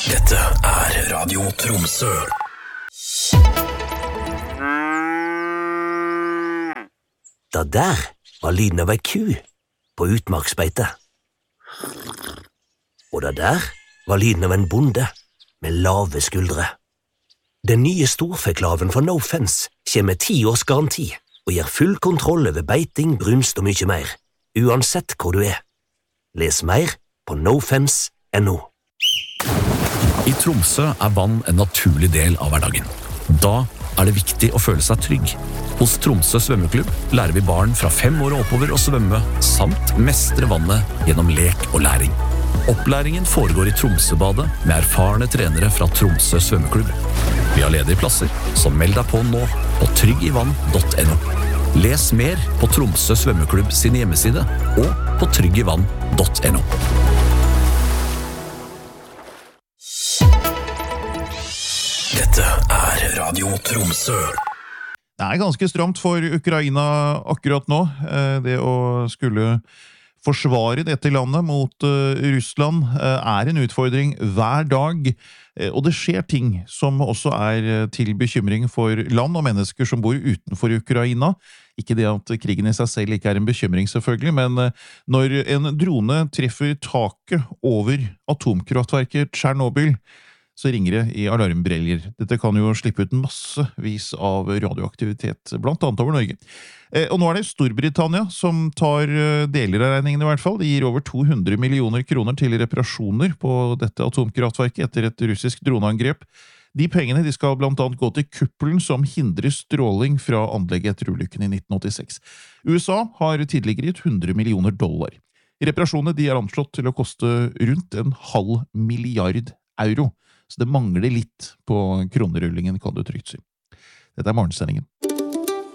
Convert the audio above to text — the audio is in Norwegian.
Dette Radio Tromsø. Det der var lyden av ei ku på utmarksbeite. Og det der var lyden av en bonde med lave skuldre. Den nye storfeklaven fra No Fence kommer med 10 års garanti og gir full kontroll over beiting, brunst og mye mer, uansett hvor du er. Les mer på nofence.no. I Tromsø er vann en naturlig del av hverdagen. Da er det viktig å føle seg trygg. Hos Tromsø svømmeklubb lærer vi barn fra 5 år og oppover å svømme, samt mestre vannet gjennom lek og læring. Opplæringen foregår i Tromsøbadet med erfarne trenere fra Tromsø svømmeklubb. Vi har ledige plasser, så meld deg på nå på tryggivann.no. Les mer på Tromsø svømmeklubb sin hjemmeside og på tryggivann.no. Dette Radio Tromsø. Det er ganske stramt for Ukraina akkurat nå, det å skulle forsvare dette landet mot Russland er en utfordring hver dag, og det skjer ting som også er til bekymring for land og mennesker som bor utenfor Ukraina. Ikke det at krigen i seg selv ikke er en bekymring selvfølgelig, men når en drone treffer taket over atomkraftverket Tsjernobyl, så ringer det i alarmbreljer. Dette kan jo slippe ut massevis av radioaktivitet, blant annet over Norge. Og nå er det Storbritannia som tar deler av regningen i hvert fall. De gir over 200 millioner kroner til reparasjoner på dette atomkraftverket etter et russisk droneangrep. De pengene de skal blant annet gå til kuppelen som hindrer stråling fra anlegget etter ulykken i 1986. USA har tidligere gitt $100 millioner. Reparasjonene de er anslått til å koste rundt €0,5 milliard. Så det mangler litt på kronerullingen, kan du trygt si. Dette er morgensendingen.